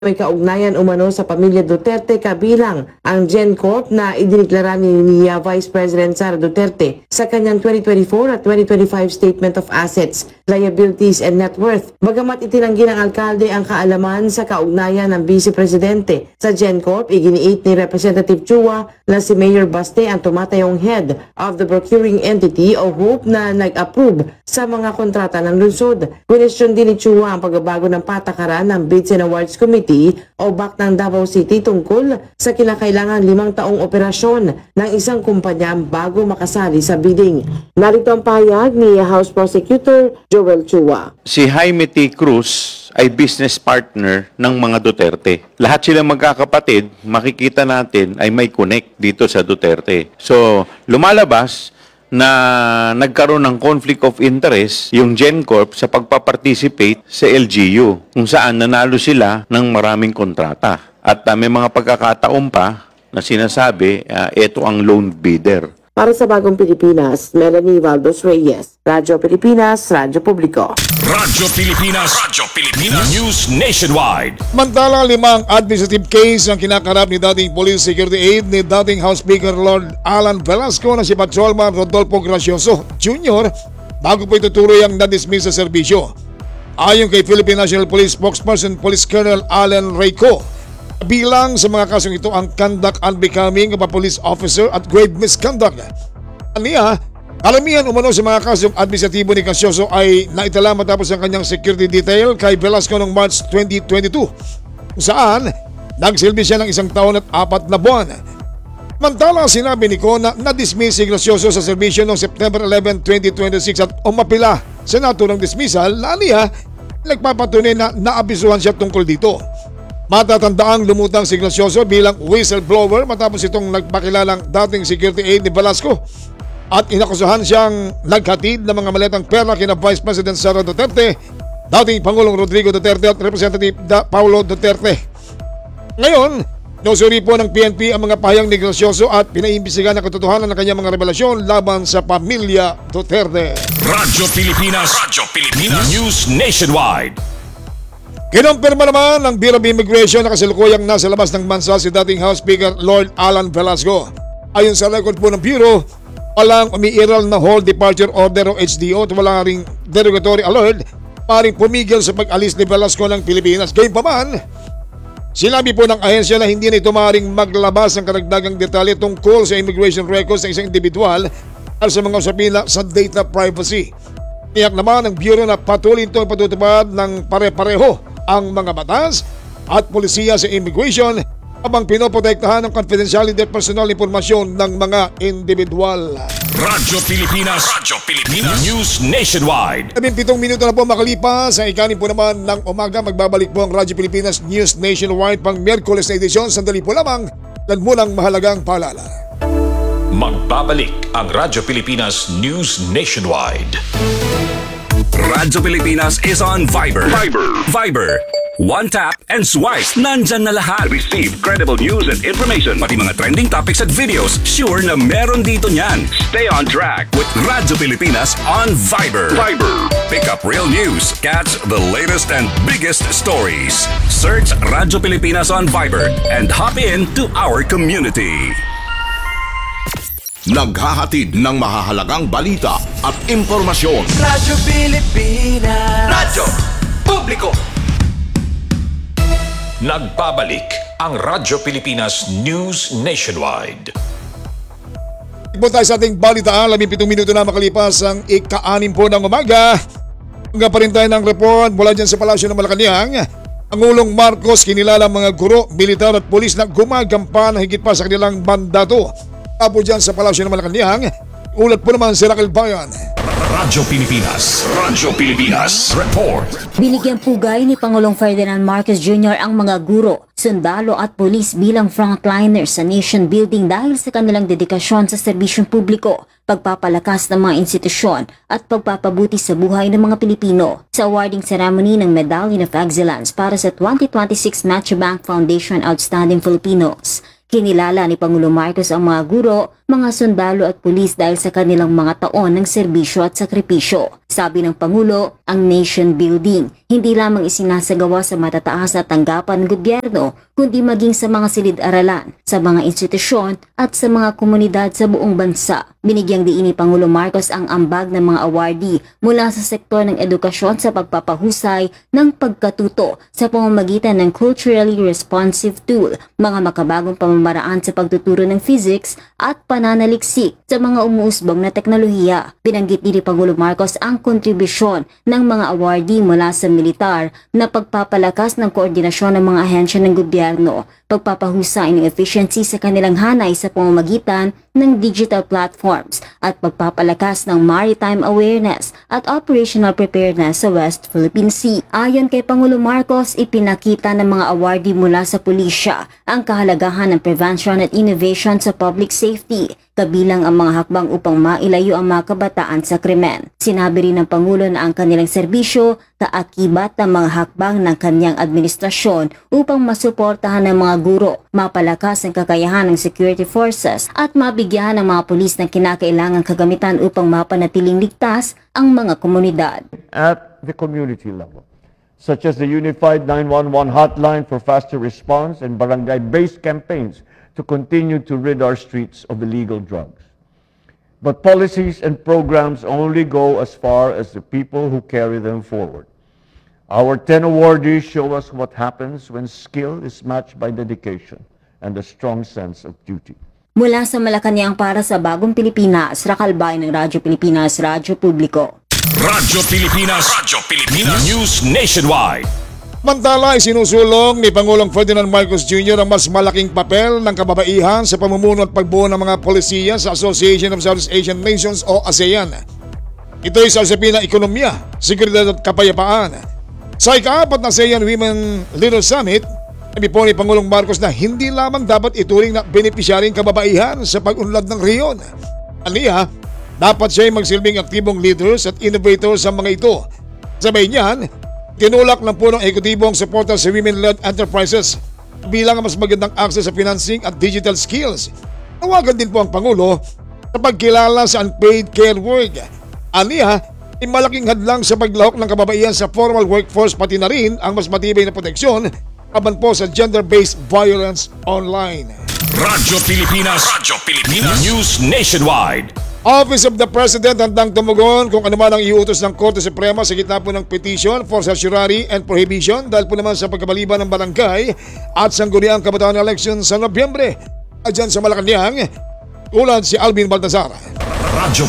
may kaugnayan umano sa pamilya Duterte kabilang ang GenCorp na idiniklara ni Vice President Sara Duterte sa kanyang 2024 at 2025 Statement of Assets, Liabilities and Net Worth. Bagamat itinanggi ng alkalde ang kaalaman sa kaugnayan ng Vice Presidente sa GenCorp, iginiit ni Representative Chua na si Mayor Baste ang tumatayong head of the procuring entity o HOPE na nag-approve sa mga kontrata ng lungsod. Question din ni Chua ang pagbabago ng patakaran ng Bids and Awards Committee o BAC ng Davao City tungkol sa kinakailangan 5 taong operasyon ng isang kumpanya bago makasali sa bidding. Narito ang pahayag ni House Prosecutor Joel Chua. Si Jaime T. Cruz ay business partner ng mga Duterte. Lahat silang magkakapatid, makikita natin ay may connect dito sa Duterte. So, lumalabas na nagkaroon ng conflict of interest yung GenCorp sa pagpaparticipate sa LGU kung saan nanalo sila ng maraming kontrata. At may mga pagkakataon pa na sinasabi, ito ang lone bidder. Para sa Bagong Pilipinas, Melanie Valdos Reyes, Radyo Pilipinas, Radyo Publiko. Radyo Pilipinas, News Nationwide. Mantala 5 administrative case ang kinakarap ni dating Police Security Aide ni dating House Speaker Lord Alan Velasco na si Patrolman Rodolfo Gracioso Jr. bago po itutuloy ang na-dismiss sa serbisyo. Ayon kay Philippine National Police Spokesperson Police Colonel Allen Reyco, bilang sa mga kasong ito ang conduct unbecoming of a police officer at grave misconduct. Aniya, karamihan umano sa mga kasong administratibo ni Gracioso ay naitala matapos ang kanyang security detail kay Velasco noong March 2022, kung saan nagsilbi siya ng 1 taon at 4 na buwan. Mantala sinabi ni Ko na na-dismiss si Gracioso sa serbisyo noong September 11, 2026 at umapila sa naturang dismissal na aniya nagpapatunay na naabisuhan siya tungkol dito. Matatandaang lumutang si Gracioso bilang whistleblower matapos itong nagpakilalang dating security aide ni Velasco at inakusahan siyang naghatid ng mga maletang pera kina Vice President Sara Duterte, dating Pangulong Rodrigo Duterte at Representative Paulo Duterte. Ngayon, nasuri po ng PNP ang mga pahayag ni Gracioso at pinaimbisigan ang katotohanan ng kanyang mga revelasyon laban sa pamilya Duterte. Radyo Pilipinas, News Nationwide. Kinumpirma naman ng Bureau of Immigration na kasalukuyang nasa labas ng bansa si dating House Speaker Lord Alan Velasco. Ayon sa record po ng Bureau, walang umiiral na hold departure order o HDO at wala ring derogatory alert paring pumigil sa pag-alis ni Velasco ng Pilipinas. Gayunpaman, sinabi po ng ahensya na hindi na ito maaaring maglabas ng karagdagang detalye tungkol sa immigration records ng isang individual at sa mga usapin sa data privacy. Tiyak naman ng Bureau na patuloy itong patutupad ng pare-pareho ang mga batas at polisiya sa immigration habang pinoprotektahan ang confidentiality at personal impormasyon ng mga individual. Radyo Pilipinas, News Nationwide. 17 minuto na po makalipas sa ikanin po naman ng umaga. Magbabalik po ang Radyo Pilipinas News Nationwide pang Miyerkules na edisyon. Sandali po lamang ng munang mahalagang paalala. Magbabalik ang Radyo Pilipinas News Nationwide. Radyo Pilipinas is on Viber. Viber. One tap and swipe. Nandyan na lahat. Receive credible news and information. Pati mga trending topics at videos. Sure na meron dito niyan. Stay on track with Radyo Pilipinas on Viber. Pick up real news. Catch the latest and biggest stories. Search Radyo Pilipinas on Viber and hop in to our community. Naghahatid ng mahahalagang balita at impormasyon. Radyo Pilipinas. Radyo Publiko. Nagbabalik ang Radyo Pilipinas News Nationwide. Ipon tayo sa ating balitaan. 17 minuto na makalipas ang ika-6 po ng umaga. Hanggang pa rin tayo ng report mula dyan sa Palasyo ng Malacanang. Pangulong Marcos kinilala mga guro, militar at pulis na gumagampan higit pa sa kanilang mandato. Tapo dyan sa Palasyo ng Malacanang, ulat po naman si Raquel Bayan. Radyo Pilipinas, report. Binigyang pugay ni Pangulong Ferdinand Marcos Jr. ang mga guro, sundalo at pulis bilang frontliners sa nation building dahil sa kanilang dedikasyon sa serbisyong publiko, pagpapalakas ng mga institusyon at pagpapabuti sa buhay ng mga Pilipino. Sa awarding ceremony ng Medallion of Excellence para sa 2026 Metro Bank Foundation Outstanding Filipinos, kinilala ni Pangulong Marcos ang mga guro, mga sundalo at pulis dahil sa kanilang mga taon ng serbisyo at sakripisyo. Sabi ng Pangulo, ang nation building hindi lamang isinasagawa sa matataas na tanggapan ng gobyerno, kundi maging sa mga silid-aralan, sa mga institusyon at sa mga komunidad sa buong bansa. Binigyang diin ni Pangulo Marcos ang ambag ng mga awardee mula sa sektor ng edukasyon sa pagpapahusay ng pagkatuto sa pamamagitan ng culturally responsive tool, mga makabagong pamamaraan sa pagtuturo ng physics at pananaliksik sa mga umuusbong na teknolohiya. Binanggit ni Pangulo Marcos ang kontribusyon ng mga awardee mula sa militar na pagpapalakas ng koordinasyon ng mga ahensya ng gobyerno, pagpapahusay ng efficiency sa kanilang hanay sa pamamagitan ng digital platforms at pagpapalakas ng maritime awareness at operational preparedness sa West Philippine Sea. Ayon kay Pangulo Marcos, ipinakita ng mga awardee mula sa pulisya ang kahalagahan ng prevention at innovation sa public safety, kabilang ang mga hakbang upang mailayo ang mga kabataan sa krimen. Sinabi rin ng Pangulo na ang kanilang serbisyo kaakibat ng mga hakbang ng kanyang administrasyon upang masuportahan ng mga guro, mapalakas ang kakayahan ng security forces at mabigyan ng mga pulis ng kinakailangang kagamitan upang mapanatiling ligtas ang mga komunidad. At the community level, such as the Unified 911 Hotline for faster response and barangay-based campaigns to continue to rid our streets of illegal drugs. But policies and programs only go as far as the people who carry them forward. Our 10 awardees show us what happens when skill is matched by dedication and a strong sense of duty. Mula sa Malacanang para sa Bagong Pilipinas, Rakalbay ng Radyo Pilipinas, Radyo Publiko. Radyo Pilipinas News Nationwide. Mantala ay sinusulong ni Pangulong Ferdinand Marcos Jr. ang mas malaking papel ng kababaihan sa pamumuno at pagbuo ng mga polisiya sa Association of Southeast Asian Nations o ASEAN. Ito ay sa usapin ng ekonomiya, seguridad at kapayapaan. Sa ika-4 na ASEAN Women Leaders Summit, sabi po ni Pangulong Marcos na hindi lamang dapat ituring na benepisyaring kababaihan sa pag-unlad ng rehiyon. Aniya, dapat siya ay magsilbing aktibong leaders at innovators sa mga ito. Sabay niyan, tinulak ng punong ekutibo ang suporta sa women-led enterprises bilang ang mas magandang access sa financing at digital skills. Nawagan din po ang Pangulo sa pagkilala sa unpaid care work. Aniya, ay malaking hadlang sa paglahok ng kababaihan sa formal workforce pati na rin ang mas matibay na proteksyon laban po sa gender-based violence online. Radyo Pilipinas News Nationwide. Office of the President handang tumugon kung ano man ang iutos ng Korte Suprema sa gitna po ng petition for certiorari and prohibition dahil po naman sa pagkabaliban ng barangay at sangguniang kabataan election sa Nobyembre. Adyan sa Malacanang, ulan si Alvin Baltazar. Radyo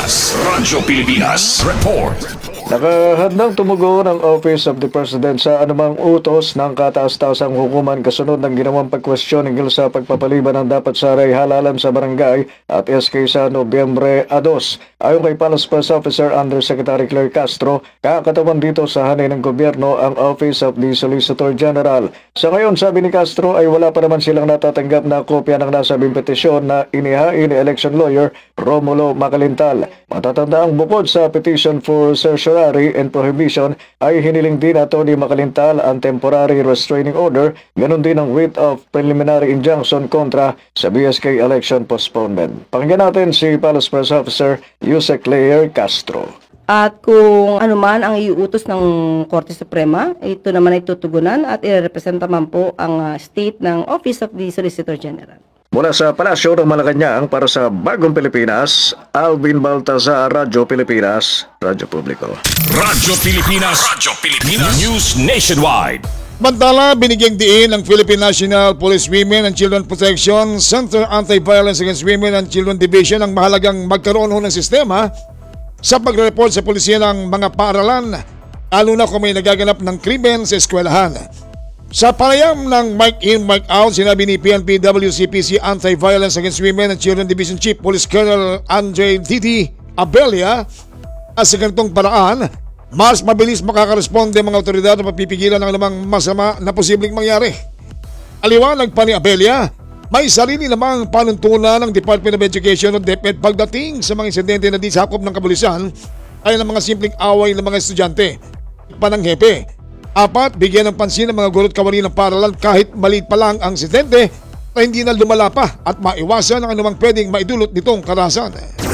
Pilipinas Report. Nakahandang tumugon ang Office of the President sa anumang utos ng kataas-taasang hukuman kasunod ng ginawang pagkwestiyon hinggil sa pagpapaliban ng dapat saray halalan sa barangay at SK sa Nobyembre 2. Ayon kay Palace Press Officer Undersecretary Claire Castro, kakatawan dito sa hanay ng gobyerno ang Office of the Solicitor General. Sa ngayon, sabi ni Castro, ay wala pa naman silang natatanggap na kopya ng nasabing petisyon na inihain ni election lawyer Romulo Macalintal. Matatanda ang bukod sa petition for certiorari and prohibition ay hiniling din na Tony Macalintal ang temporary restraining order, ganun din ang writ of preliminary injunction kontra sa BSK election postponement. Pakinggan natin si Palace Press Officer Yusek Claire Castro. At kung ano man ang iuutos ng Korte Suprema, ito naman ay tutugunan at irepresenta man po ang state ng Office of the Solicitor General. Mula sa Palasyo ng Malacanang para sa Bagong Pilipinas, Alvin Baltazar, Radyo Pilipinas, Radyo Publiko. Radyo Pilipinas News Nationwide. Mantala, binigyang diin ng Philippine National Police Women and Children Protection Center Anti-Violence Against Women and Children Division ang mahalagang magkaroon ng sistema sa pagre-report sa pulisya ng mga paaralan, lalo na kung may nagaganap ng krimen sa eskwelahan. Sa panayam ng Mike In, Mike Out, sinabi ni PNP WCPC Anti-Violence Against Women and Children Division Chief Police Colonel Andre Titi Abelia na sa ganitong paraan, mas mabilis makakaresponde mga otoridad na papipigilan ng anumang masama na posibleng mangyari. Aliwanag pa ni Abelia, may sarili namang panuntunan ng Department of Education o DepEd pagdating sa mga insidente na di sakop ng kapulisan ay ng mga simpleng away ng mga estudyante. Panang hepe. 4, bigyan ng pansin ng mga guro at kawani ng paaralan kahit maliit pa lang ang insidente na hindi na lumala pa at maiwasan ang anumang pwedeng maidulot nitong karahasan.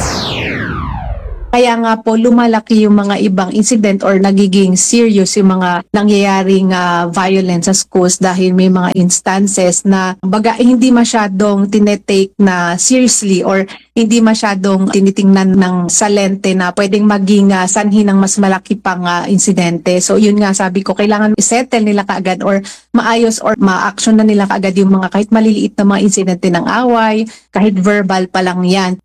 Kaya nga po lumalaki yung mga ibang incident or nagiging serious yung mga nangyayaring violence sa schools dahil may mga instances na baga hindi masyadong tinetake na seriously or hindi masyadong tinitingnan ng salente na pwedeng maging sanhi ng mas malaki pang insidente. So yun nga sabi ko, kailangan isettle nila kaagad or maayos or ma-action na nila kaagad yung mga kahit maliliit na mga insidente ng away, kahit verbal pa lang yan.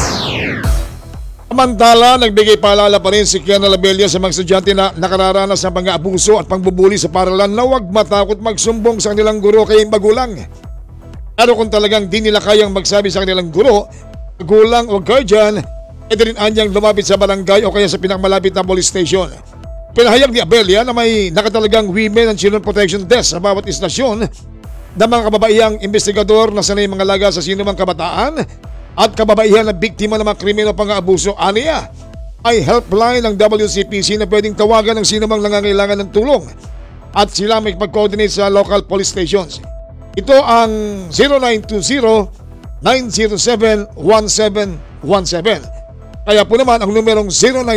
Samantala, nagbigay paalala pa rin si Kiana Labella sa mga estudyante na nakararanas ng mga abuso at pangbubuli sa paaralan na huwag matakot magsumbong sa kanilang guro kay magulang. Pero kung talagang di nila kayang magsabi sa kanilang guro, magulang o guardian, pwede rin anyang lumapit sa barangay o kaya sa pinakamalapit na police station. Pinahayag ni Abella na may nakatalagang Women and Children Protection Desk sa bawat istasyon na mga kababaihang investigador na sanay mga laga sa sinumang kabataan at kababaihan na biktima ng mga krimen o pang-aabuso. Aniya ay helpline ng WCPC na pwedeng tawagan ng sinumang nangangailangan ng tulong at sila may pag-coordinate sa local police stations. Ito ang 0920-907-1717. Kaya po naman ang numerong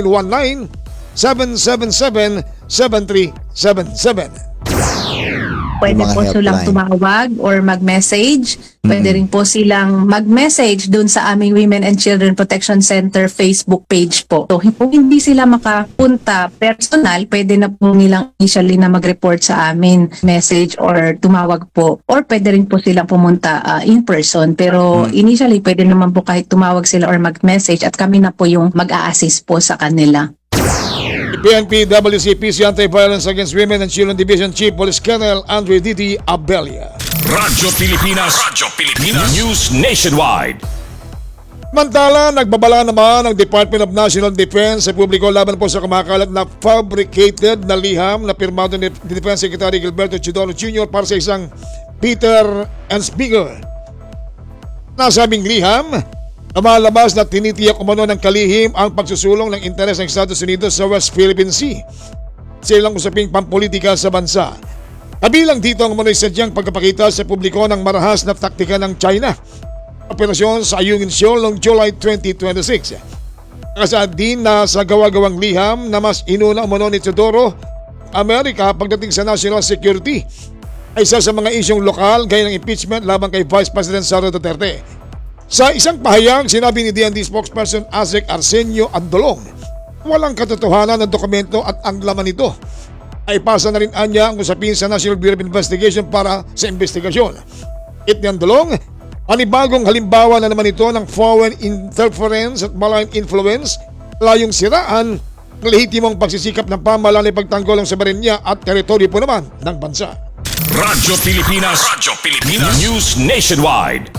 0919-777-7377. Pwede po silang tumawag or mag-message. Pwede rin po silang mag-message dun sa aming Women and Children Protection Center Facebook page po. So, kung hindi sila makapunta personal, pwede na po nilang initially na mag-report sa amin, message or tumawag po. Or pwede rin po silang pumunta in person. Pero initially, pwede naman po kahit tumawag sila or mag-message at kami na po yung mag-a-assist po sa kanila. PNP WCPC Anti-Violence Against Women and Children Division Chief Police Colonel Andre Didi Abella. Radyo Pilipinas. News Nationwide. Mantala, nagbabala naman ang Department of National Defense sa publiko laban po sa kumakalat na fabricated na liham na pirmado ni Defense Secretary Gilberto Chidoro Jr. para sa isang Peter and Spiegel. Nasabing liham, lumalabas na tinitiyak umano ng kalihim ang pagsusulong ng interes ng Estados Unidos sa West Philippine Sea sa ilang usaping pampolitika sa bansa. Kabilang dito ang umano'y sadyang pagpapakita sa publiko ng marahas na taktika ng China. Operasyon sa Ayungin Shoal noong July 2026. Nakasaad din na sa gawa-gawang liham na mas inuna umano ni Teodoro Amerika pagdating sa national security ay isa sa mga isyong lokal gaya ng impeachment laban kay Vice President Sara Duterte. Sa isang pahayag, sinabi ni DND spokesperson Azek Arsenio Andolong, walang katotohanan ng dokumento at ang laman nito ay pasa na rin anya ang usapin sa National Bureau of Investigation para sa investigasyon. It ni Andolong, panibagong halimbawa na naman ito ng foreign interference at malign influence, layong siraan ng lehitimong pagsisikap ng pamahalaan ay pagtanggol ng soberenya at teritoryo po naman ng bansa. Radyo Pilipinas. News Nationwide.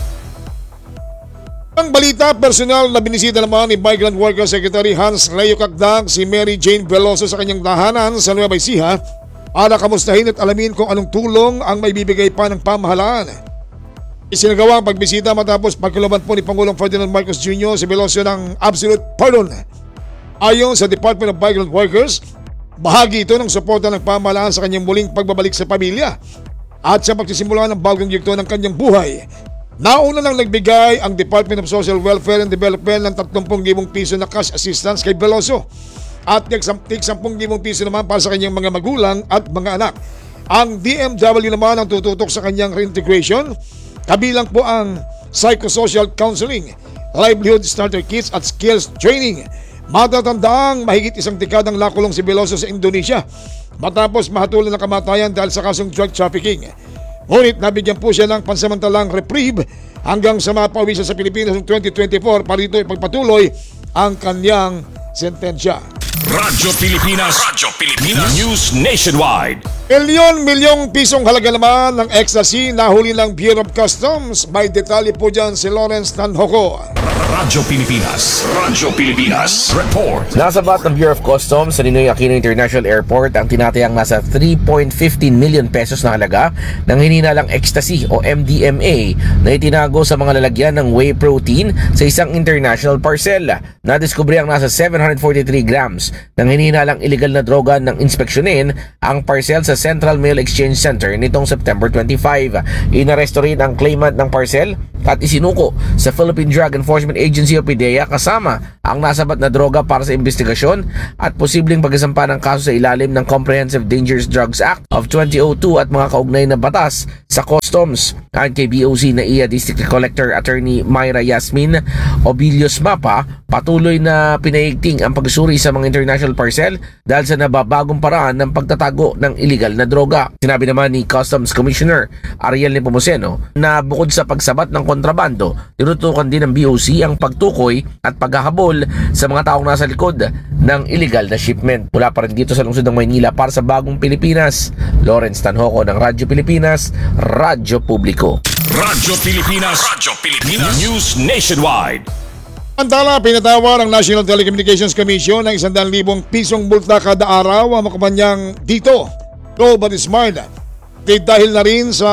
Ang balita, personal na binisita naman ni Migrant Worker Secretary Hans Leo Cagdag si Mary Jane Veloso sa kanyang tahanan sa Nueva Ecija para kamustahin at alamin kung anong tulong ang maibibigay pa ng pamahalaan. Isinagawa ang pagbisita matapos pagkalaban po ni Pangulong Ferdinand Marcos Jr. si Veloso ng absolute pardon. Ayon sa Department of Migrant Workers, bahagi ito ng suporta ng pamahalaan sa kanyang muling pagbabalik sa pamilya at sa pagsisimula ng bagong yugto ng kanyang buhay. Nauna nang nagbigay ang Department of Social Welfare and Development ng 30,000 piso na cash assistance kay Veloso at 10,000 piso naman para sa kanyang mga magulang at mga anak. Ang DMW naman ang tututok sa kanyang reintegration, kabilang po ang psychosocial counseling, livelihood starter kits at skills training. Matatandaang mahigit isang dekadang nakulong si Veloso sa Indonesia matapos mahatulan ng kamatayan dahil sa kasong drug trafficking. Ngunit nabigyan po siya ng pansamantalang reprieve hanggang sa mapauwi siya sa Pilipinas noong 2024 para dito ipagpatuloy ang kanyang sentensya. Radyo Pilipinas. News Nationwide. Milyon-milyong pisong halaga naman ng ecstasy na huli ng Bureau of Customs. May detalye po dyan si Lawrence Tanhoco. Radyo Pilipinas. Radyo Pilipinas. Report. Nasabat ng Bureau of Customs sa Ninoy Aquino International Airport ang tinatayang nasa 3.15 million pesos na halaga ng hininalang ecstasy o MDMA na itinago sa mga lalagyan ng whey protein sa isang international parcel. Nadiskubre ang nasa 743 grams ng hininalang illegal na droga nang inspeksyonin ang parcel sa Central Mail Exchange Center nitong September 25. Inaresto rin ang claimant ng parcel at isinuko sa Philippine Drug Enforcement Agency o PDEA kasama ang nasabat na droga para sa investigasyon at posibleng pagkasampa ng kaso sa ilalim ng Comprehensive Dangerous Drugs Act of 2002 at mga kaugnay na batas sa customs. Ayon kay BOC na iya District Collector Attorney Myra Yasmin Obilios Mapa, patuloy na pinaigting ang pagsuri sa mga international parcel dahil sa nababagong paraan ng pagtatago ng illegal na droga. Sinabi naman ni Customs Commissioner Ariel Nepomuceno na bukod sa pagsabat ng kontrabando, tinutukan din ng BOC ang pagtukoy at paghahabol sa mga taong nasa likod ng illegal na shipment. Mula pa rin dito sa lungsod ng Maynila para sa Bagong Pilipinas, Lawrence Tanhoco ng Radyo Pilipinas, Radyo Publiko. Radyo Pilipinas. Radyo Pilipinas. News Nationwide. Antala, pinatawa ng National Telecommunications Commission ng 100,000 pisong multa kada araw ang makapanyang dito, Global Smart. Dahil na rin sa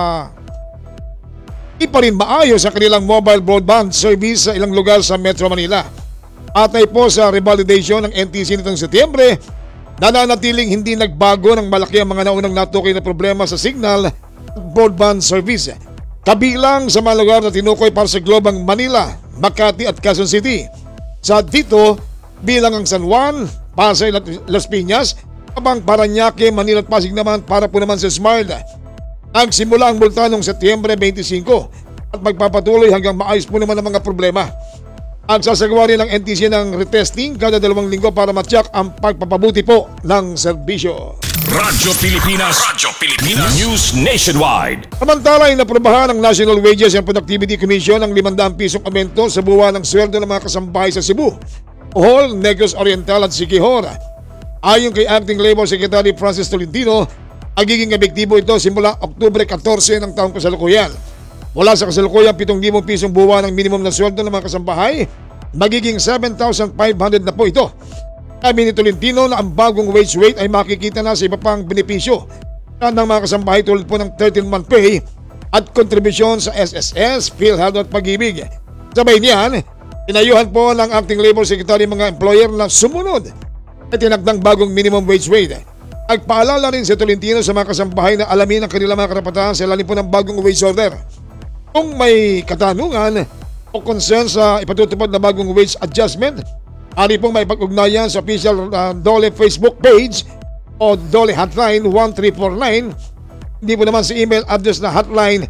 di pa rin maayos ang kanilang mobile broadband service sa ilang lugar sa Metro Manila. Atay po sa revalidation ng NTC nitong Setyembre, nananatiling hindi nagbago ng malaki ang mga naunang natukoy na problema sa signal broadband service. Kabilang sa mga lugar na tinukoy para sa Globang Manila, Makati at Quezon City. Sa dito, bilang ang San Juan, Pasay at Las Piñas, habang Parañaque, Manila at Pasig naman para po naman sa Smart. Nagsimula ang multa noong Setyembre 25 at magpapatuloy hanggang maayos po naman ang mga problema. Ang sasagawa rin ng NTC ng retesting kada 2 linggo para matyak ang pagpapabuti po ng serbisyo. Radyo Pilipinas. Radyo Pilipinas. News Nationwide. Samantala ay naprobahan ng National Wages and Productivity Commission ang 500 pisong aumento sa buwan ng sweldo ng mga kasambahay sa Cebu, Bohol, Negros Oriental at Siquijor. Ayon kay Acting Labor Secretary Francis Tolentino, magiging epektibo ito simula Oktubre 14 ng taong kasalukuyan. Mula sa kasalukuyan 7,000 pisong buwan ng minimum na sweldo ng mga kasambahay, magiging 7,500 na po ito. Sabi ni Tolentino na ang bagong wage rate ay makikita na sa iba pang benepisyo ng mga kasambahay tulad po ng 13-month pay at kontribusyon sa SSS, PhilHealth at Pag-ibig. Sabay niyan, inayuhan po ng Acting Labor Secretary mga employer na sumunod at tinakdang bagong minimum wage rate. Nagpaalala rin si Tolentino sa mga kasambahay na alamin ang kanilang mga karapatan sa ilalim po ng bagong wage order. Kung may katanungan o concern sa ipatutupad na bagong wage adjustment, ari pong may pag-ugnayan sa official DOLE Facebook page o DOLE Hotline 1349. Hindi po naman sa email address na hotline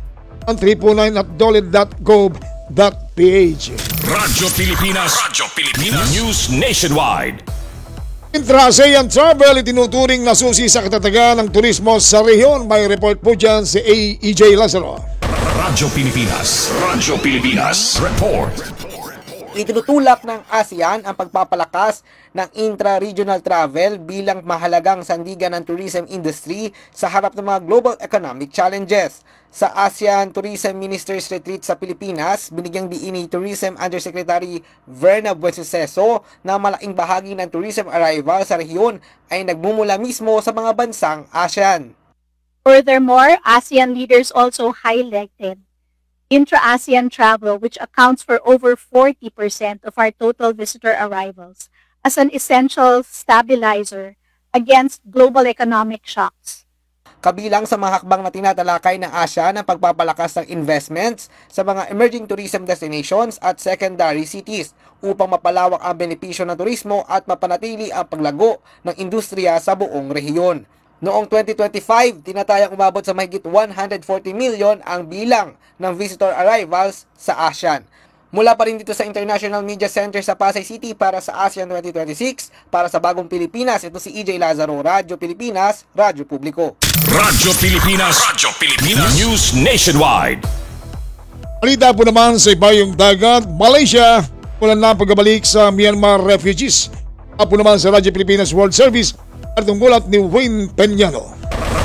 1349@dole.gov.ph. Radyo Pilipinas. Radyo Pilipinas. News Nationwide. Intra-ASEAN travel itinuturing na susi sa katatagan ng turismo sa rehiyon. May report po dyan si EJ Lazaro. Radyo Pilipinas. Radyo Pilipinas. Report. Itinutulak ng ASEAN ang pagpapalakas ng intra-regional travel bilang mahalagang sandigan ng tourism industry sa harap ng mga global economic challenges. Sa ASEAN Tourism Ministers Retreat sa Pilipinas, binigyang diin ni Tourism Undersecretary Verna Buenceseso na malaking bahagi ng tourism arrival sa rehiyon ay nagmumula mismo sa mga bansang ASEAN. Furthermore, ASEAN leaders also highlighted intra-ASEAN travel, which accounts for over 40% of our total visitor arrivals, as an essential stabilizer against global economic shocks. Kabilang sa mga hakbang na tinatalakay ng ASEAN ang pagpapalakas ng investments sa mga emerging tourism destinations at secondary cities upang mapalawak ang benepisyo ng turismo at mapanatili ang paglago ng industriya sa buong rehiyon. Noong 2025, tinatayang umabot sa mahigit 140 million ang bilang ng visitor arrivals sa ASEAN. Mula pa rin dito sa International Media Center sa Pasay City para sa ASEAN 2026, para sa Bagong Pilipinas, ito si EJ Lazaro, Radyo Pilipinas, Radyo Publiko. Radyo Pilipinas. Radyo Pilipinas. News Nationwide. Balita po naman sa ibayong dagat, Malaysia, wala na pagbabalik sa Myanmar refugees. Apo naman sa Radyo Pilipinas World Service at tunggulat ni Wayne Peñano.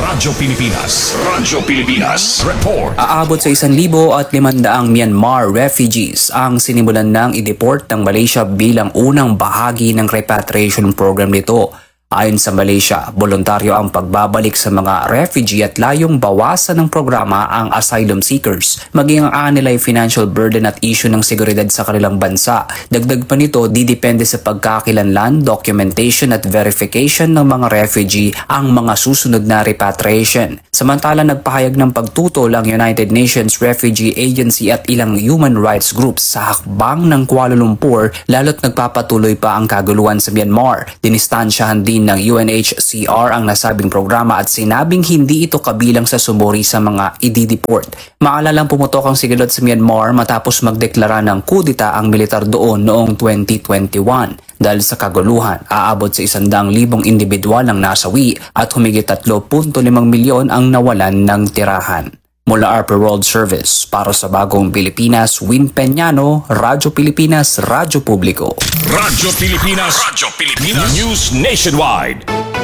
Radyo Pilipinas. Radyo Pilipinas. Report. Aabot sa 1,500 Myanmar refugees ang sinimulan ng i-deport ng Malaysia bilang unang bahagi ng repatriation program nito. Ayon sa Malaysia, voluntaryo ang pagbabalik sa mga refugee at layong bawasan ng programa ang asylum seekers, maging ang nila ay financial burden at issue ng seguridad sa kanilang bansa. Dagdag pa nito, didepende sa pagkakilanlan, documentation at verification ng mga refugee ang mga susunod na repatriation. Samantala, nagpahayag ng pagtutol ang United Nations Refugee Agency at ilang human rights groups sa hakbang ng Kuala Lumpur lalo't nagpapatuloy pa ang kaguluhan sa Myanmar. Dinistansyahan din ng UNHCR ang nasabing programa at sinabing hindi ito kabilang sa sumuri sa mga i-deport. Maalalang pumutok ang sigalot sa Myanmar matapos magdeklara ng kudita ang militar doon noong 2021. Dahil sa kaguluhan, aabot sa 100,000 individual ang nasawi at humigit 3.5 milyon ang nawalan ng tirahan. Mula RP World Service, para sa Bagong Pilipinas, Win Peñano, Radyo Pilipinas, Radyo Publiko. Radyo Pilipinas. Radyo Pilipinas. News Nationwide.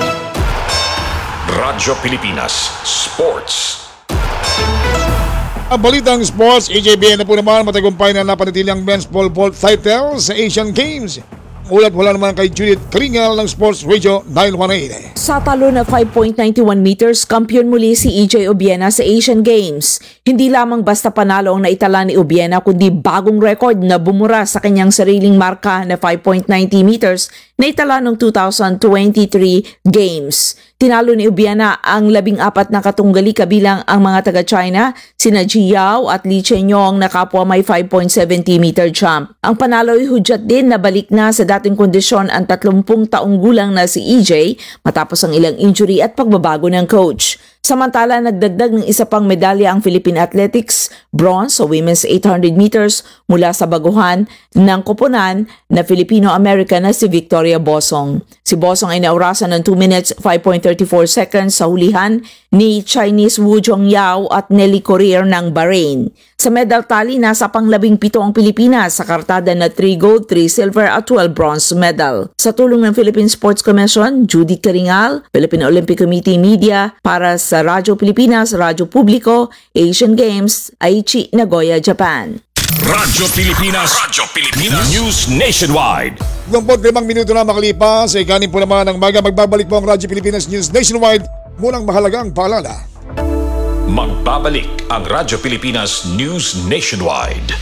Radyo Pilipinas. Sports. Ang balitang sports, AJBN na po naman matagumpay na napanatili ang men's pole vault title sa Asian Games. Ulat wala naman kay Judith Kringal ng Sports Radio 918. Sa talo na 5.91 meters, kampiyon muli si EJ Obiena sa Asian Games. Hindi lamang basta panalo ang naitala ni Obiena kundi bagong record na bumura sa kanyang sariling marka na 5.90 meters na itala noong 2023 Games. Tinalo ni Obiena ang 14 na katunggali kabilang ang mga taga-China, sina Ji Yao at Li Chenyong na kapwa may 5.70 meter jump. Ang panalo ay hudyat din na balik na sa dating kondisyon ang 30 taong gulang na si EJ matapos ang ilang injury at pagbabago ng coach. Samantala, nagdagdag ng isa pang medalya ang Philippine Athletics, bronze sa women's 800 meters mula sa baguhan ng koponan na Filipino-American na si Victoria Bosong. Si Bosong ay naurasan ng 2 minutes 5.34 seconds sa hulihan ni Chinese Wu Jongyao at Nelly Courier ng Bahrain. Sa medal tally, nasa pang-17 ang Pilipinas sa kartada na 3 gold, 3 silver at 12 bronze medal. Sa tulong ng Philippine Sports Commission, Judy Karingal, Philippine Olympic Committee Media, para sa Radyo Pilipinas, Radyo Publiko, Asian Games, Aichi, Nagoya, Japan. Radyo Pilipinas. Radyo Pilipinas. News Nationwide. 25 minuto na makalipas, ikanin po naman ang maga. Magbabalik po ang Radyo Pilipinas News Nationwide. Munang mahalagang paalala. Magbabalik ang Radyo Pilipinas News Nationwide.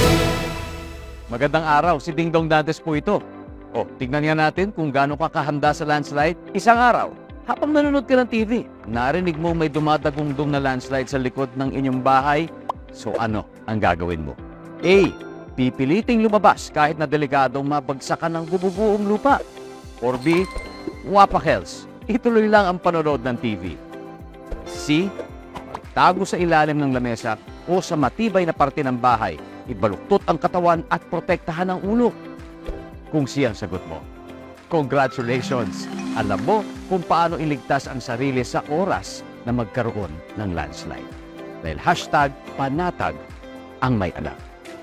Magandang araw, si Dingdong Dantes po ito. O, tignan nga natin kung gaano ka kahanda sa landslide. Isang araw, habang nanonood ka ng TV, narinig mo may dumadagungdong na landslide sa likod ng inyong bahay. So ano ang gagawin mo? A. Pipiliting lumabas kahit na delikadong mabagsakan ng bububuong lupa. Or B. Wapakels, ituloy lang ang panonood ng TV. C. Tago sa ilalim ng lamesa o sa matibay na parte ng bahay, ibaluktot ang katawan at protektahan ang ulo. Kung siyang sagot mo, congratulations! Alam mo kung paano iligtas ang sarili sa oras na magkaroon ng landslide. Dahil #panatag ang may anak.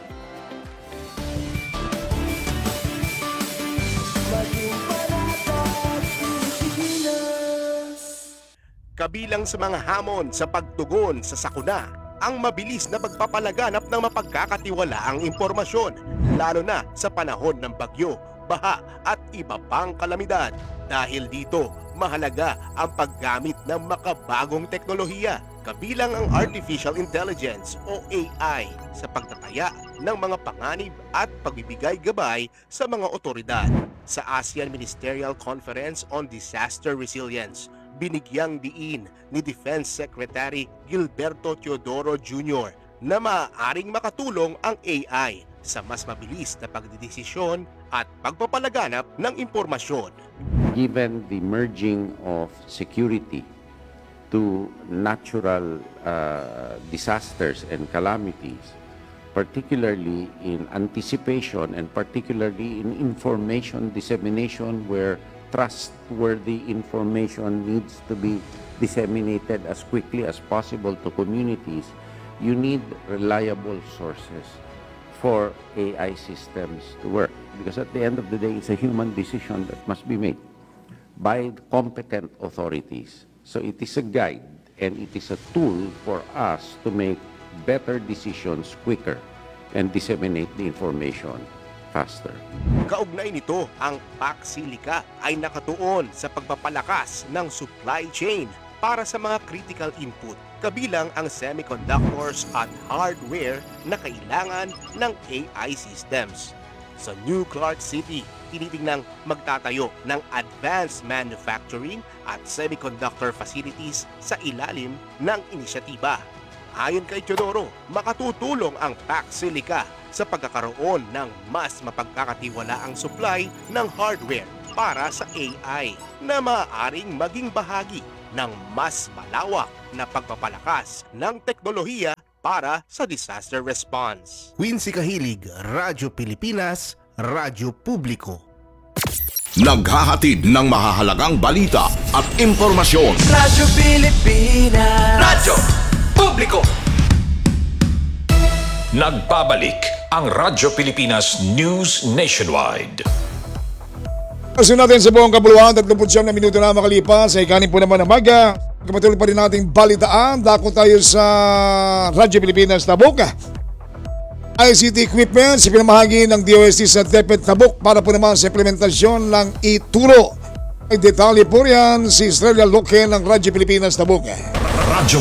Kabilang sa mga hamon sa pagtugon sa sakuna, ang mabilis na pagpapalaganap ng mapagkakatiwalaang impormasyon, lalo na sa panahon ng bagyo, baha at iba pang kalamidad. Dahil dito, mahalaga ang paggamit ng makabagong teknolohiya, kabilang ang Artificial Intelligence o AI sa pagtataya ng mga panganib at pagbibigay gabay sa mga otoridad. Sa ASEAN Ministerial Conference on Disaster Resilience, binigyang diin ni Defense Secretary Gilberto Teodoro Jr. na maaaring makatulong ang AI sa mas mabilis na pagdidesisyon at pagpapalaganap ng impormasyon. Given the merging of security to natural disasters and calamities, particularly in anticipation and particularly in information dissemination where trustworthy information needs to be disseminated as quickly as possible to communities, you need reliable sources for AI systems to work. Because at the end of the day, it's a human decision that must be made by competent authorities So it is a guide and it is a tool for us to make better decisions quicker and disseminate the information faster. Kaugnay nito, ang Pacsilica ay nakatuon sa pagpapalakas ng supply chain para sa mga critical input, kabilang ang semiconductors at hardware na kailangan ng AI systems. Sa New Clark City, tinitingnang magtatayo ng advanced manufacturing at semiconductor facilities sa ilalim ng inisyatiba. Ayon kay Teodoro, makatutulong ang Pacsilica sa pagkakaroon ng mas mapagkakatiwalaang supply ng hardware para sa AI na maaaring maging bahagi ng mas malawak na pagpapalakas ng teknolohiya para sa disaster response. Quincy Kahilig, Radyo Pilipinas, Radyo Publiko. Naghahatid ng mahahalagang balita at impormasyon. Radyo Pilipinas, Radyo Publiko. Nagbabalik ang Radyo Pilipinas News Nationwide. Kasi natin sa buong kabuluhan, 39 na minuto na makalipas, ay kanin po naman ng maga. Kapatuloy pa rin nating balitaan. Dako tayo sa Radyo Pilipinas Tabuk. ICT equipment sa pinamahagi ng DOST sa DepEd Tabuk para po naman sa implementasyon ng ituro. Ay detalye po yan si Estrella Loque ng Radyo Pilipinas Tabuk. Radyo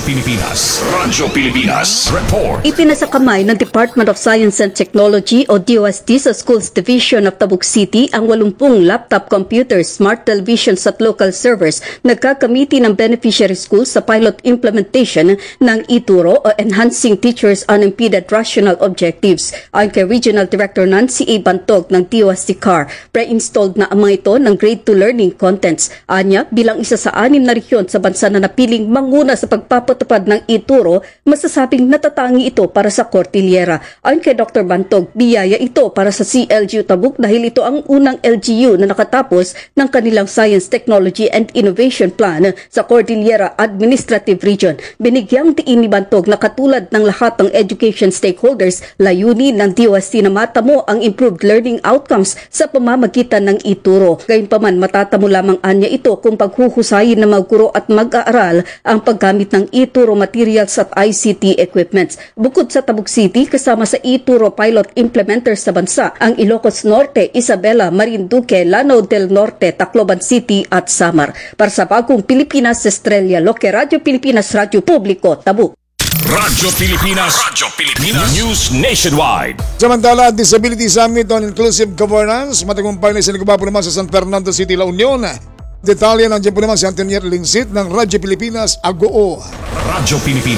Pilipinas Report. Ipinasakamay ng Department of Science and Technology o DOST sa Schools Division of Tabuk City ang 80 laptop computers, smart televisions at local servers nagkakamiti ng beneficiary schools sa pilot implementation ng ituro o Enhancing Teachers Unimpeded Rational Objectives. Ayon kay Regional Director Nancy A. Bantog ng DOST CAR, pre-installed na ang mga ito ng grade 2 learning contents. Anya, bilang isa sa 6 na rehiyon sa bansa na napiling manguna sa pagpapatupad ng ituro, masasabing natatangi ito para sa Cordillera. Ayon kay Dr. Bantog, biyaya ito para sa CLGU Tabuk dahil ito ang unang LGU na nakatapos ng kanilang Science, Technology and Innovation Plan sa Cordillera Administrative Region. Binigyang diin ni Bantog na katulad ng lahat ng education stakeholders, layunin ng DOST na matamo ang improved learning outcomes sa pamamagitan ng ituro. Gayunpaman, matatamo lamang anya ito kung paghuhusayin ng mga guro at mag-aaral ang paggamit ng ituro materials at ICT equipments. Bukod sa Tabuk City, kasama sa ituro pilot implementers sa bansa ang Ilocos Norte, Isabela, Marinduque, Lanao del Norte, Tacloban City at Samar. Para sa Bagong Pilipinas, Estrella Loque, Radyo Pilipinas, Radyo Publiko, Tabuk. Radyo Pilipinas News Nationwide. Samantala, Disability Summit on Inclusive Governance matagumpay na isinagawa po naman sa San Fernando City, La Union. Detalye nandiyan po naman si Antonier Lingsit ng Radyo Pilipinas, Agoo. Radyo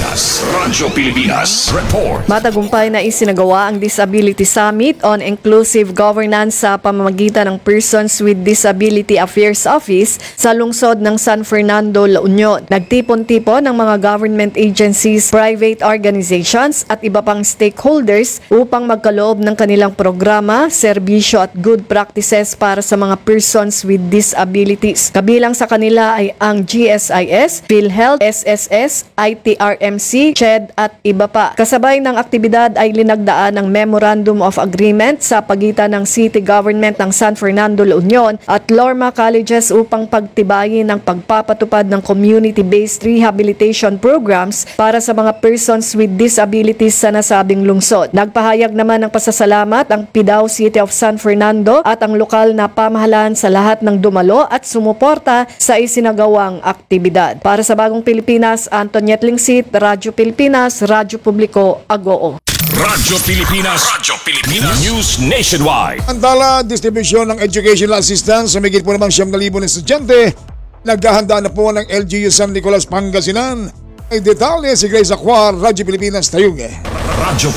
Pilipinas Report. Matagumpay na isinagawa ang Disability Summit on Inclusive Governance sa pamamagitan ng Persons with Disability Affairs Office sa lungsod ng San Fernando, La Union. Nagtipon-tipon ng mga government agencies, private organizations at iba pang stakeholders upang magkaloob ng kanilang programa, serbisyo at good practices para sa mga persons with disabilities. Kabilang sa kanila ay ang GSIS, PhilHealth, SSS, ITRMC, CHED at iba pa. Kasabay ng aktibidad ay linagdaan ang Memorandum of Agreement sa pagitan ng City Government ng San Fernando, La Union at Lorma Colleges upang pagtibayin ang pagpapatupad ng community-based rehabilitation programs para sa mga persons with disabilities sa nasabing lungsod. Nagpahayag naman ng pasasalamat ang PIDAO City of San Fernando at ang lokal na pamahalaan sa lahat ng dumalo at sumuporta sa isinagawang aktibidad. Para sa Bagong Pilipinas, Antoniet Lingsit, Radyo Pilipinas, Radyo Publiko, Agoo. Radyo Pilipinas News Nationwide. Antala, distribusyon ng educational assistance sa migit po naman 9,000 na estudyante. Naghahanda na po ng LGU San Nicolas, Pangasinan. Ay detalye si Grace Aquar, Radyo Pilipinas, Tayug. Radyo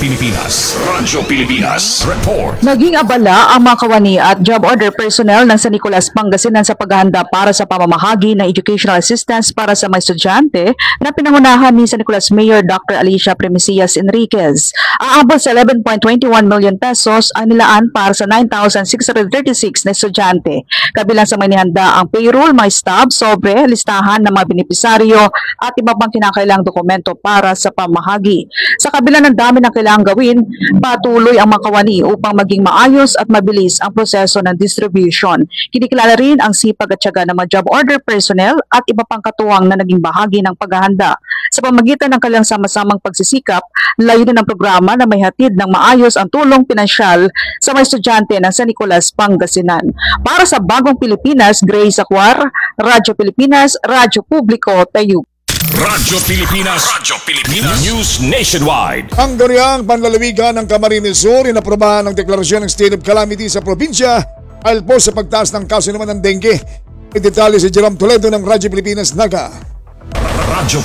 Pilipinas Report. Naging abala ang mga kawani at job order personnel ng San Nicolas, Pangasinan sa paghahanda para sa pamamahagi ng educational assistance para sa mga estudyante na pinangunahan ni San Nicolas Mayor Dr. Alicia Premesias Enriquez. Aabot sa 11.21 million pesos ang nilaan para sa 9,636 na estudyante. Kabilang sa may nihanda ang payroll, may stub, sobre, listahan ng mga benepisaryo at iba pang kinakailangang dokumento para sa pamahagi. Sa kabila ng dami marami na kailangang gawin patuloy ang mga kawani upang maging maayos at mabilis ang proseso ng distribution. Kinikilala rin ang sipag at tiyaga ng mga job order personnel at iba pang katuwang na naging bahagi ng paghahanda. Sa pamagitan ng kanilang sama-samang pagsisikap, layunin ng programa na may hatid ng maayos ang tulong pinansyal sa mga estudyante ng San Nicolas, Pangasinan. Para sa Bagong Pilipinas, Grace Acuar, Radyo Pilipinas, Radyo Publiko, Tayo. Radyo Pilipinas. News Nationwide. Ang Guriang Panlalawigan ng Camarines Sur inaprobahan ng deklarasyon ng State of Calamity sa probinsya dahil po sa pagtaas ng kaso naman ng dengue. Detalye si Jerome Toledo ng Radyo Pilipinas, Naga. Radyo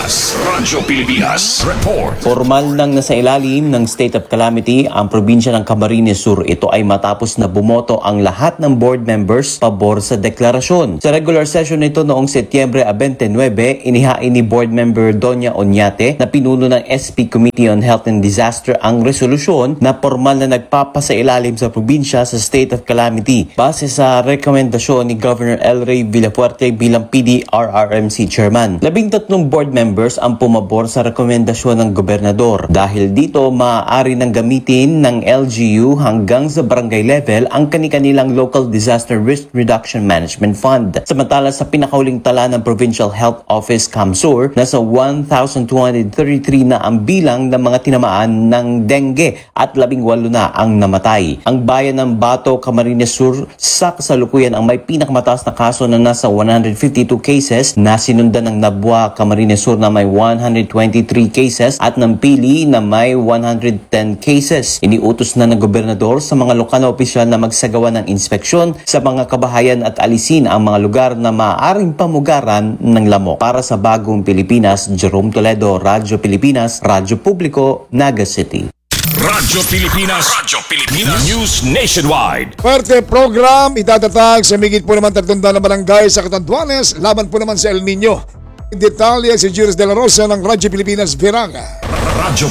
Pilipinas Report. Formal nang nasa ilalim ng state of calamity ang probinsya ng Camarines Sur. Ito ay matapos na bumoto ang lahat ng board members pabor sa deklarasyon. Sa regular session nito noong Setyembre 29, inihain ni board member Doña Oñate na pinuno ng SP Committee on Health and Disaster ang resolusyon na formal na nagpapasailalim sa probinsya sa state of calamity base sa rekomendasyon ni Governor El Rey Villafuerte bilang PDRRMC chairman. 13 board members ang pumabor sa rekomendasyon ng gobernador. Dahil dito, maaari nang gamitin ng LGU hanggang sa barangay level ang kani-kanilang Local Disaster Risk Reduction Management Fund. Samantala sa pinakauling tala ng Provincial Health Office Camsur, nasa 1,233 na ang bilang ng mga tinamaan ng dengue at 18 na ang namatay. Ang bayan ng Bato, Camarines Sur sa kasalukuyan ang may pinakamataas na kaso na nasa 152 cases na sinundan ng Nabua, Camarines Sur na may 123 cases at ng Pili na may 110 cases. Iniutos na ng gobernador sa mga lokal na opisyal na magsagawa ng inspeksyon sa mga kabahayan at alisin ang mga lugar na maaaring pamugaran ng lamok. Para sa Bagong Pilipinas, Jerome Toledo, Radyo Pilipinas, Radyo Publiko, Naga City. Radyo Pilipinas News Nationwide. Parte program itatatag sa migit po naman 300 na barangay sa Catanduanes laban po naman sa El Nino. Detalye si Juris de la Rosa ng Radyo Pilipinas, Veranga. Radyo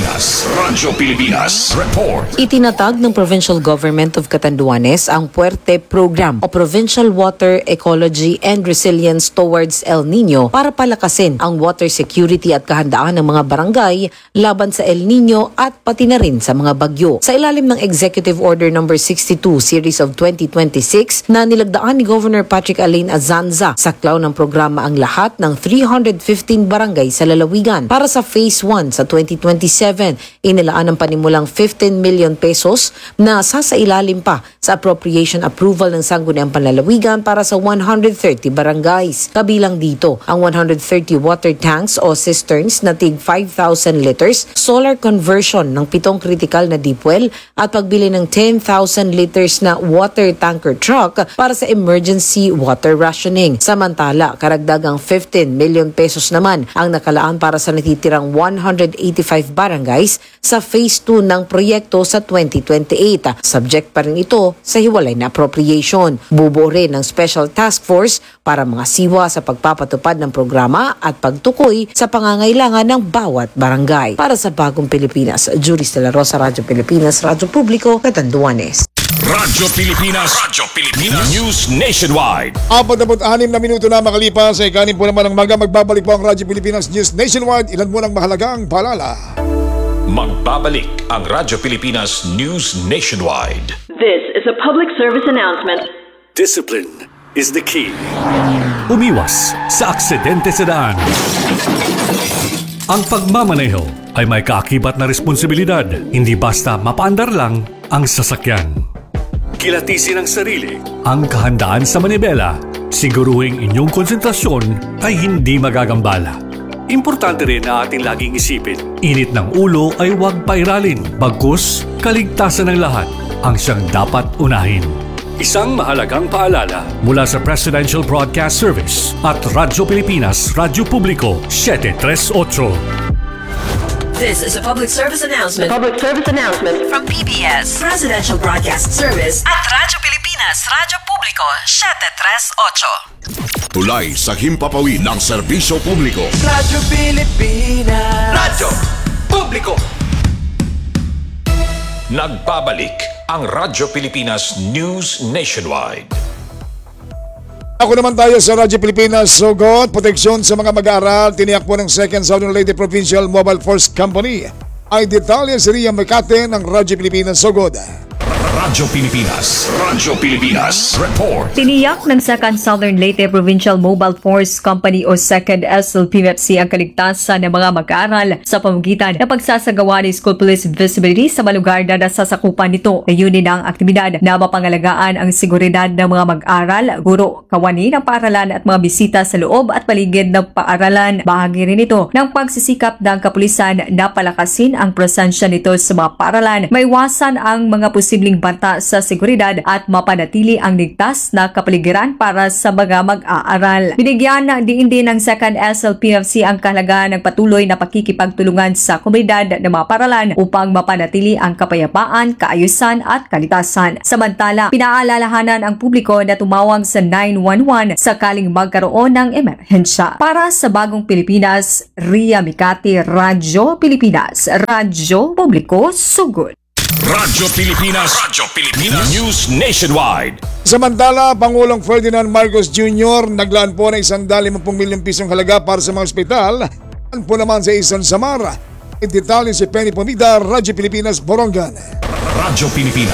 Pilipinas Report. Itinatag ng Provincial Government of Catanduanes ang Puerte Program o Provincial Water Ecology and Resilience Towards El Nino para palakasin ang water security at kahandaan ng mga barangay laban sa El Nino at pati na rin sa mga bagyo. Sa ilalim ng Executive Order No. 62 Series of 2026 na nilagdaan ni Governor Patrick Alain Azanza, saklaw ng programa ang lahat ng 315 barangay sa lalawigan. Para sa Phase 1 sa 2027, inilaan ng panimulang 15 million pesos na sasailalim pa sa appropriation approval ng Sangguniang Panlalawigan para sa 130 barangays. Kabilang dito ang 130 water tanks o cisterns na tig 5,000 liters, solar conversion ng 7 critical na deep well at pagbili ng 10,000 liters na water tanker truck para sa emergency water rationing. Samantala, karagdagang 15 million pesos naman ang nakalaan para sa natitirang 185 barangays sa Phase 2 ng proyekto sa 2028. Subject pa rin ito sa hiwalay na appropriation. Bubuo rin ng Special Task Force para mga siwa sa pagpapatupad ng programa at pagtukoy sa pangangailangan ng bawat barangay. Para sa Bagong Pilipinas, Juris de la Rosa, Radyo Pilipinas, Radyo Publiko, Catanduanes. Radyo Pilipinas News Nationwide. 46 na minuto na makalipas sa ikanin po naman ng maga. Magbabalik po ang Radyo Pilipinas News Nationwide. Ilan mo ng mahalagang paalala. Magbabalik ang Radyo Pilipinas News Nationwide. This is a public service announcement. Discipline is the key. Umiwas sa aksidente sa daan. Ang pagmamaneho ay may kaakibat na responsibilidad. Hindi basta mapaandar lang ang sasakyan. Kilatisin ang sarili, ang kahandaan sa manibela. Siguruhing inyong konsentrasyon ay hindi magagambala. Importante rin na ating laging isipin, init ng ulo ay huwag pairalin. Bagkus, kaligtasan ng lahat ang siyang dapat unahin. Isang mahalagang paalala mula sa Presidential Broadcast Service at Radyo Pilipinas, Radyo Publiko, 738. This is a public service announcement. Public service announcement From PBS, Presidential Broadcast Service at Radyo Pilipinas, Radyo Publiko, 738. Tulay sa himpapawid ng serbisyo publiko. Radyo Pilipinas, Radyo Publiko. Nagbabalik ang Radyo Pilipinas News Nationwide. Ako naman tayo sa Radyo Pilipinas. Sugot, proteksyon sa mga mag-aaral. Tiniyak po ng 2nd Southern Leyte Provincial Mobile Force Company Ay detalye si Ria Mecate ng Radyo Pilipinas Sugod. Radyo Pilipinas Report. Tiniyak ng 2nd Southern Leyte Provincial Mobile Force Company o 2nd SLPFC ang kaligtasan ng mga mag-aaral sa pamamagitan ng pagsasagawa ng school police visibility sa mga lugar na nasasakupan nito. Layunin ang aktibidad na mapangalagaan ang seguridad ng mga mag-aaral, guro, kawani ng paaralan at mga bisita sa loob at paligid ng paaralan. Bahagi rin ito ng pagsisikap ng kapulisan na palakasin ang presensya nito sa mga paaralan, maiwasan ang mga posibleng banta sa seguridad at mapanatili ang ligtas na kapaligiran para sa mga mag-aaral. Binigyan ng diin din ng 2nd SLPFC ang kahalagaan ng patuloy na pakikipagtulungan sa komunidad ng mga paaralan upang mapanatili ang kapayapaan, kaayusan at kalitasan. Samantala, pinaalalahanan ang publiko na tumawag sa 911 sakaling magkaroon ng emerhensya. Para sa Bagong Pilipinas, Ria Mecate, Radyo Pilipinas, Radyo Publiko Sugod. Radyo Pilipinas News Nationwide. Samantala, Pangulong Ferdinand Marcos Jr. naglaan po ng 150 milyong pisong halaga para sa mga ospital. Ang po naman sa Eastern Samar. Detalye si Penny Pomida, Radyo Pilipinas, Borongan. Radyo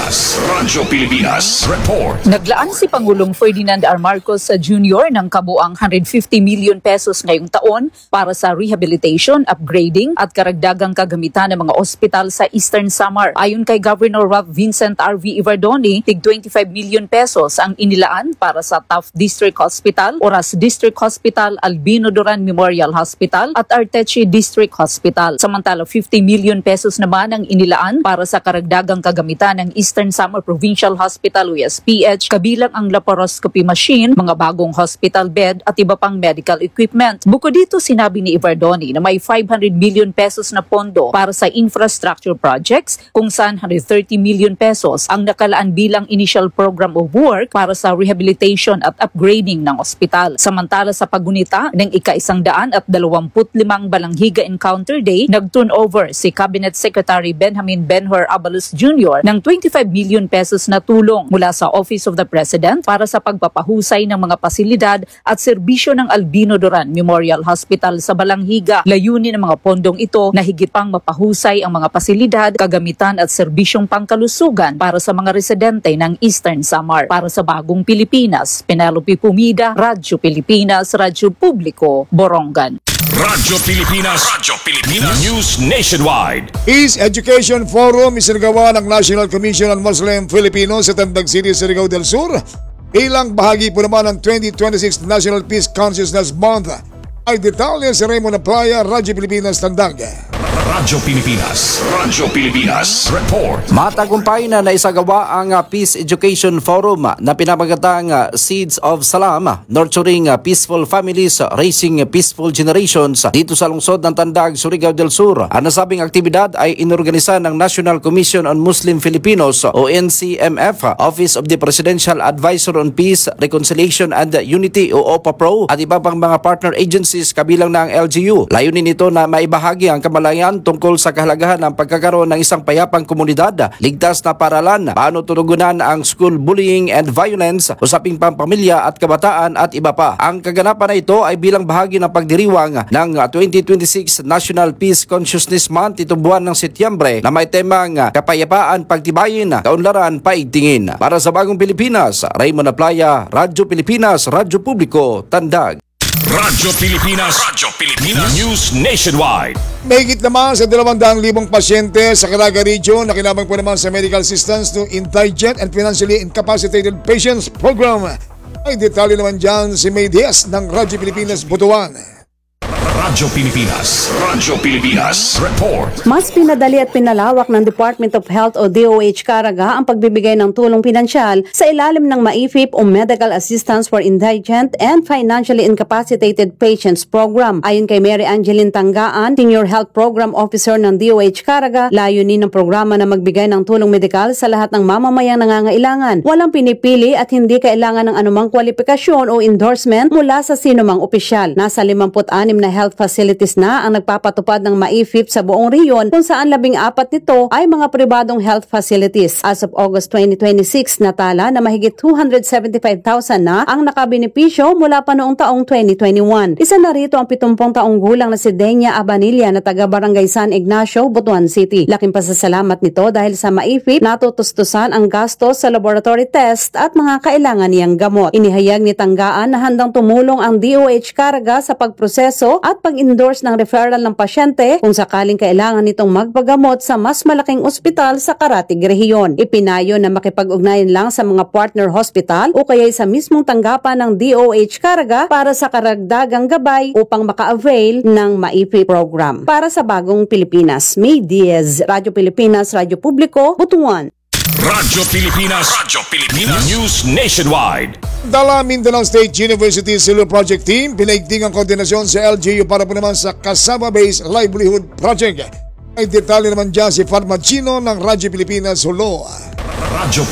Pilipinas Report. Naglaan si Pangulong Ferdinand R. Marcos Jr. ng kabuang 150 million pesos ngayong taon para sa rehabilitation, upgrading at karagdagang kagamitan ng mga ospital sa Eastern Samar. Ayon kay Governor Ralph Vincent R.V. Ivardoni, tig 25 million pesos ang inilaan para sa Taft District Hospital, Oras District Hospital, Albino Duran Memorial Hospital at Arteche District Hospital. Samantala, 50 million pesos naman ang inilaan para sa karagdagang kagamitan ng Eastern Samar Provincial Hospital USPH, kabilang ang laparoscopy machine, mga bagong hospital bed at iba pang medical equipment. Bukod dito, sinabi ni Ivardoni na may 500 million pesos na pondo para sa infrastructure projects kung saan 130 million pesos ang nakalaan bilang initial program of work para sa rehabilitation at upgrading ng ospital. Samantala sa pagunita ng ika-125 Balanghiga Encounter Day, nag-turnover si Cabinet Secretary Benjamin Benhur Abalos Jr. ng 25 million pesos na tulong mula sa Office of the President para sa pagpapahusay ng mga pasilidad at serbisyo ng Albino Duran Memorial Hospital sa Balanghiga. Layunin ng mga pondong ito na higit pang mapahusay ang mga pasilidad, kagamitan at serbisyong pangkalusugan para sa mga residente ng Eastern Samar. Para sa Bagong Pilipinas, Penelope Pumida, Radyo Pilipinas, Radyo Publiko, Borongan. Radyo Pilipinas News Nationwide. Peace Education Forum isinagawa ng National Commission on Muslim Filipinos sa Tandag City, Surigao del Sur bilang bahagi po naman ng 2026 National Peace Consciousness Month. Ay detalye si Raymond Aplaya, Radyo Pilipinas, Tandag. Radyo Pilipinas Report. Matagumpay na naisagawa ang Peace Education Forum na pinamagatang Seeds of Salam, Nurturing Peaceful Families, Raising Peaceful Generations dito sa lungsod ng Tandag, Surigao del Sur. Ang nasabing aktibidad ay inorganisa ng National Commission on Muslim Filipinos o NCMF, Office of the Presidential Advisor on Peace, Reconciliation and Unity o OPA-PRO at iba pang mga partner agencies kabilang ng LGU. Layunin nito na maibahagi ang kamalayan tungkol sa kahalagahan ng pagkakaroon ng isang payapang komunidad, ligtas na paaralan, paano turugunan ang school bullying and violence, usaping pampamilya at kabataan at iba pa. Ang kaganapan na ito ay bilang bahagi ng pagdiriwang ng 2026 National Peace Consciousness Month itong buwan ng Setyembre na may temang kapayapaan, pagtibayin, kaunlaran, paigtingin. Para sa Bagong Pilipinas, Raymond Aplaya, Radyo Pilipinas, Radyo Publiko, Tandag. Radyo Pilipinas News Nationwide. Mahigit naman sa 200,000 pasyente sa Caraga Region na kinabang po naman sa medical assistance to indigent and financially incapacitated patients program. Ay detalye naman dyan si May Diaz ng Radyo Pilipinas, Butuan. Radyo Pilipinas Report. Mas pinadali at pinalawak ng Department of Health o DOH Caraga ang pagbibigay ng tulong pinansyal sa ilalim ng MAIFIP o Medical Assistance for Indigent and Financially Incapacitated Patients Program. Ayon kay Mary Angeline Tanggaan, Senior Health Program Officer ng DOH Caraga, layunin ng programa na magbigay ng tulong medikal sa lahat ng mamamayang nangangailangan. Walang pinipili at hindi kailangan ng anumang kwalifikasyon o endorsement mula sa sinumang opisyal. Nasa 56 na health health facilities na ang nagpapatupad ng MAIFIP sa buong rehiyon kung saan 14 nito ay mga pribadong health facilities. As of August 2026, natala na mahigit 275,000 na ang nakabenepisyo mula pa noong taong 2021. Isa na rito ang 70 taong gulang na si Denia Abanilla na taga Barangay San Ignacio, Butuan City. Laking pasasalamat nito dahil sa MAIFIP natutustusan ang gastos sa laboratory test at mga kailangan niyang gamot. Inihayag ni Tanggaan na handang tumulong ang DOH Caraga sa pagproseso at pag-endorse ng referral ng pasyente kung sakaling kailangan nitong magpagamot sa mas malaking ospital sa Karatig Rehiyon. Ipinayo na makipag-ugnayan lang sa mga partner hospital o kaya sa mismong tanggapan ng DOH Caraga para sa karagdagang gabay upang maka-avail ng MAIFIP program. Para sa Bagong Pilipinas, May Diaz, Radyo Pilipinas, Radyo Publiko, Butuan. Radyo Pilipinas News Nationwide. Dala Mindanao State University Silver Project Team, pinaigting ang koordinasyon sa LGU para po naman sa Kasama-based Livelihood Project. May detalye naman dyan si Farma Chino ng Radyo Pilipinas Hulo. Radyo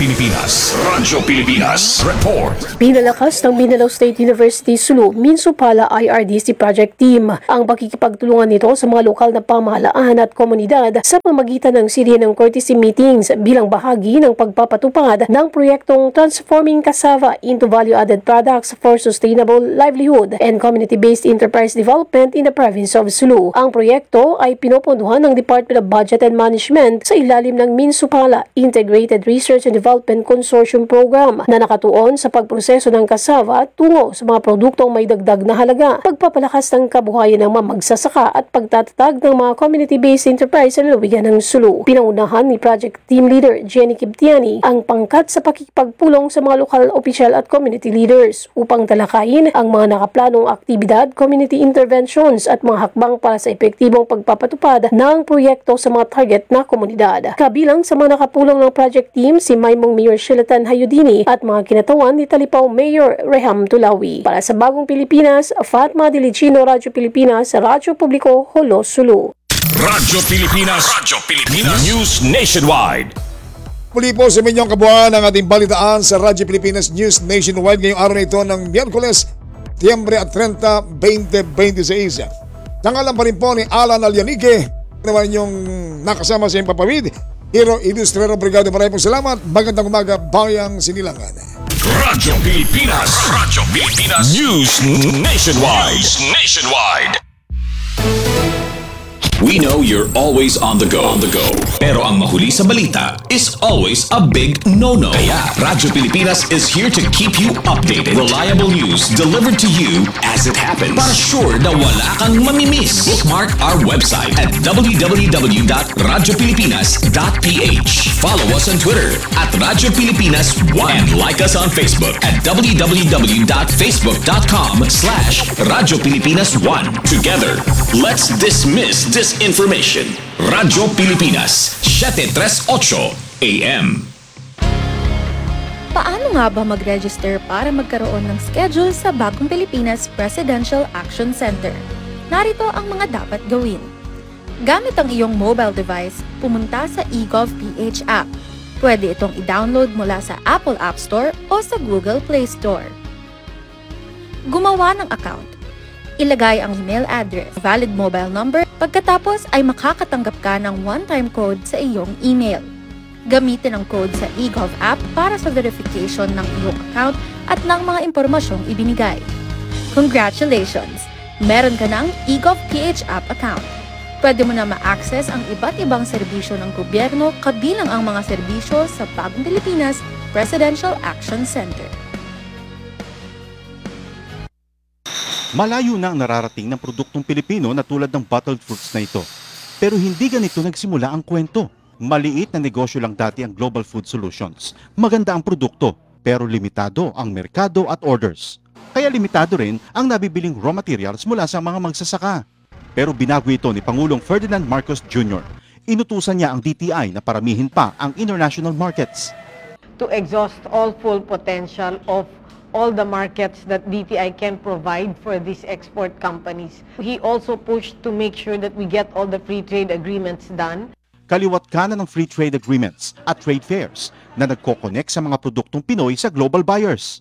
Pilipinas Report. Pinalakas ng Mindanao State University Sulu Minsupala IRDC Project Team ang pakikipagtulungan nito sa mga lokal na pamahalaan at komunidad sa pamagitan ng serye ng courtesy meetings bilang bahagi ng pagpapatupad ng proyektong Transforming Cassava into Value-Added Products for Sustainable Livelihood and Community-Based Enterprise Development in the Province of Sulu. Ang proyekto ay pinopondohan ng Department of Budget and Management sa ilalim ng Minsupala Integrated Research and Development Consortium Program na nakatuon sa pagproseso ng cassava tungo sa mga produktong may dagdag na halaga, pagpapalakas ng kabuhayan ng mga magsasaka at pagtatatag ng mga community-based enterprise sa lalawigan ng Sulu. Pinangunahan ni Project Team Leader Jenny Kibtiani ang pangkat sa pakikipagpulong sa mga lokal opisyal at community leaders upang talakayin ang mga nakaplanong aktibidad, community interventions at mga hakbang para sa epektibong pagpapatupad ng proyekto sa mga target na komunidad. Kabilang sa mga nakapulong ng project team si Maymong Mayor Shilatan Hayudini at mga kinatawan ni Talipaw Mayor Reham Tulawi. Para sa Bagong Pilipinas, Fatma Dilicino, Radyo Pilipinas, Radyo Publiko, Holo, Sulu. Radyo Pilipinas News Nationwide. Muli po sa minyong kabuuan ang ating balitaan sa Radyo Pilipinas News Nationwide ngayong araw na ito ng Miyerkules, Setyembre 30, 2026. Nangalan pa rin po ni Alan Alyanique, naman yung nakasama sa Impapawid, Hero Ilustrero Brigado. Maraming salamat. Magandang umaga, Bayang Sinilangan. Radyo Pilipinas News Nationwide. We know you're always on the go. Pero ang mahuli sa balita is always a big no-no. Kaya Radyo Pilipinas is here to keep you updated. Reliable news delivered to you as it happens. Para sure na wala kang mamimiss. Bookmark our website at www.radiopilipinas.ph. Follow us on Twitter at Radyo Pilipinas 1 and like us on Facebook at www.facebook.com/Radyo Pilipinas 1. Together, let's dismiss disinformation. Radyo Pilipinas, 738 AM. Paano nga ba mag-register para magkaroon ng schedule sa Bagong Pilipinas Presidential Action Center? Narito ang mga dapat gawin. Gamit ang iyong mobile device, pumunta sa eGovPH app. Pwede itong i-download mula sa Apple App Store o sa Google Play Store. Gumawa ng account. Ilagay ang email address, valid mobile number, pagkatapos ay makakatanggap ka ng one-time code sa iyong email. Gamitin ang code sa eGov app para sa verification ng iyong account at ng mga impormasyong ibinigay. Congratulations! Meron ka ng eGovPH app account. Pwede mo na ma-access ang iba't ibang serbisyo ng gobyerno kabilang ang mga serbisyo sa Bagong Pilipinas Presidential Action Center. Malayo na ang nararating ng produktong Pilipino na tulad ng bottled fruits na ito. Pero hindi ganito nagsimula ang kwento. Maliit na negosyo lang dati ang Global Food Solutions. Maganda ang produkto, pero limitado ang merkado at orders. Kaya limitado rin ang nabibiling raw materials mula sa mga magsasaka. Pero binago ito ni Pangulong Ferdinand Marcos Jr. Inutusan niya ang DTI na paramihin pa ang international markets. To exhaust all full potential of all the markets that DTI can provide for these export companies. He also pushed to make sure that we get all the free trade agreements done. Kaliwat kanan ng free trade agreements at trade fairs na nagko-connect sa mga produktong Pinoy sa global buyers.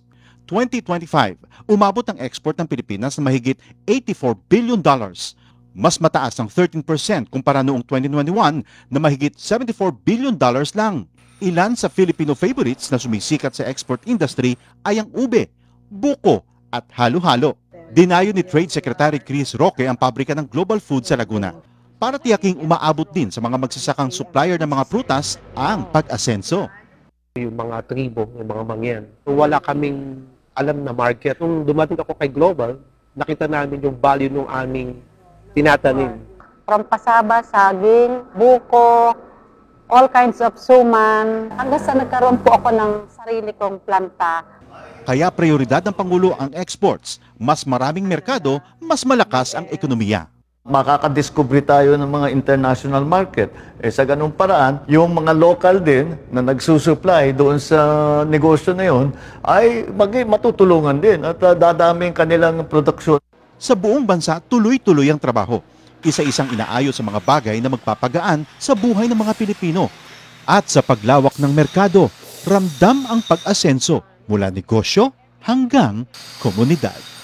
2025, umabot ang export ng Pilipinas na mahigit $84 billion. Mas mataas ng 13% kumpara noong 2021 na mahigit $74 billion lang. Ilan sa Filipino favorites na sumisikat sa export industry ay ang ube, buko at halo-halo. Dinayo ni Trade Secretary Chris Roque ang pabrika ng Global Food sa Laguna para tiyaking umaabot din sa mga magsasakang supplier ng mga prutas ang pag-asenso. Yung mga tribo, yung mga mangyan. Wala kaming alam na market. Nung dumating ako kay Global, nakita namin yung value ng aming tinatanim. From pasaba, saging, buko, all kinds of suman. Hanggang sa nagkaroon po ako ng sarili kong planta. Kaya prioridad ng Pangulo ang exports. Mas maraming merkado, mas malakas ang ekonomiya. Makakadiscover tayo ng mga international market. Sa ganung paraan, yung mga local din na nagsusupply doon sa negosyo na yun ay matutulungan din at dadami kanilang produksyon. Sa buong bansa, tuloy-tuloy ang trabaho. Isa-isang inaayos sa mga bagay na magpapagaan sa buhay ng mga Pilipino. At sa paglawak ng merkado, ramdam ang pag-asenso mula negosyo hanggang komunidad.